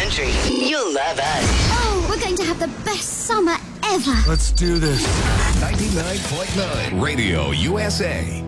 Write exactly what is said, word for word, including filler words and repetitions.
country, you'll love us. Oh, we're going to have the best summer ever. Let's do this. ninety-nine point nine Radio U S A.